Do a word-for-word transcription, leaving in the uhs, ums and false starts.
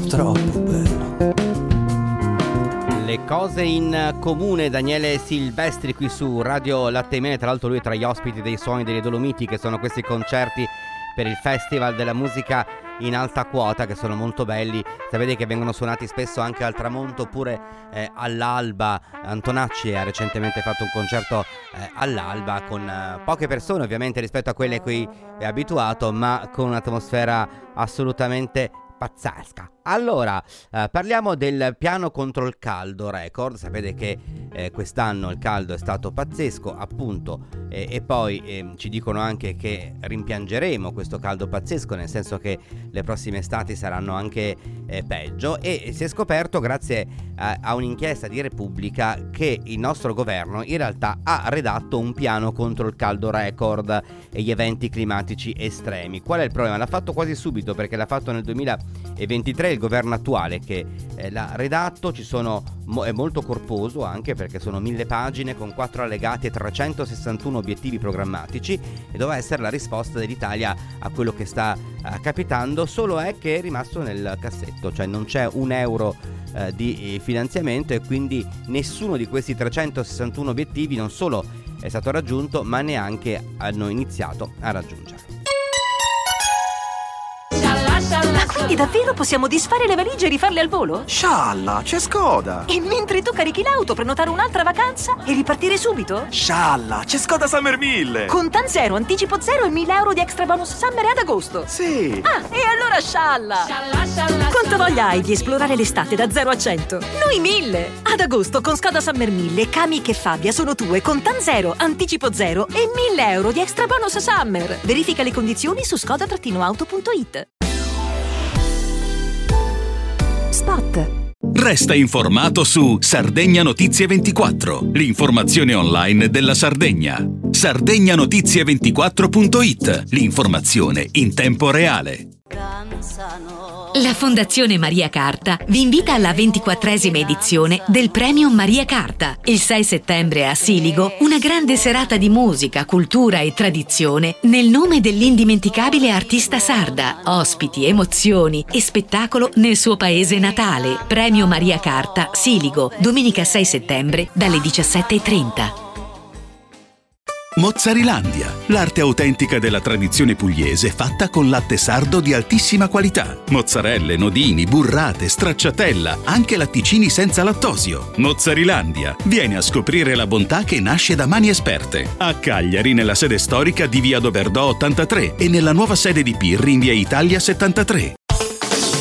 troppo bello. Le cose in comune, Daniele Silvestri qui su Radio Latte e Miele. Tra l'altro lui è tra gli ospiti dei Suoni delle Dolomiti, che sono questi concerti per il Festival della Musica in alta quota, che sono molto belli. Sapete che vengono suonati spesso anche al tramonto oppure eh, all'alba. Antonacci ha recentemente fatto un concerto eh, all'alba con eh, poche persone ovviamente rispetto a quelle a cui è abituato, ma con un'atmosfera assolutamente pazzesca. Allora, eh, parliamo del piano contro il caldo record. Sapete che eh, quest'anno il caldo è stato pazzesco, appunto, eh, e poi eh, ci dicono anche che rimpiangeremo questo caldo pazzesco, nel senso che le prossime estati saranno anche eh, peggio, e si è scoperto grazie a, a un'inchiesta di Repubblica che il nostro governo in realtà ha redatto un piano contro il caldo record e gli eventi climatici estremi. Qual è il problema? L'ha fatto quasi subito, perché l'ha fatto nel duemilaventitré il governo attuale che eh, l'ha redatto. Ci sono mo- è molto corposo, anche perché sono mille pagine con quattro allegati e trecentosessantuno obiettivi programmatici, e doveva essere la risposta dell'Italia a quello che sta eh, capitando. Solo è che è rimasto nel cassetto, cioè non c'è un euro eh, di eh, finanziamento, e quindi nessuno di questi trecentosessantuno obiettivi non solo è stato raggiunto, ma neanche hanno iniziato a raggiungere. Ma quindi davvero possiamo disfare le valigie e rifarle al volo? Scialla, c'è Skoda! E mentre tu carichi l'auto, prenotare un'altra vacanza e ripartire subito? Scialla, c'è Skoda Summer mille! Con Tan Zero, anticipo zero e mille euro di extra bonus summer ad agosto! Sì! Ah, e allora scialla! Scialla, scialla! Quanto voglia hai di esplorare l'estate da zero a cento? Noi mille! Ad agosto con Skoda Summer mille, Kami e Fabia sono tue con Tan Zero, anticipo zero e mille euro di extra bonus summer! Verifica le condizioni su skoda auto punto it. Spot. Resta informato su Sardegna Notizie ventiquattro, l'informazione online della Sardegna. Sardegna Notizie ventiquattro punto it, l'informazione in tempo reale. La Fondazione Maria Carta vi invita alla ventiquattresima edizione del Premio Maria Carta. Il sei settembre a Siligo, una grande serata di musica, cultura e tradizione nel nome dell'indimenticabile artista sarda. Ospiti, emozioni e spettacolo nel suo paese natale. Premio Maria Carta, Siligo, domenica sei settembre dalle diciassette e trenta. Mozzarilandia, l'arte autentica della tradizione pugliese fatta con latte sardo di altissima qualità. Mozzarelle, nodini, burrate, stracciatella, anche latticini senza lattosio. Mozzarilandia, vieni a scoprire la bontà che nasce da mani esperte. A Cagliari, nella sede storica di via Doberdò ottantatré, e nella nuova sede di Pirri in via Italia settantatré.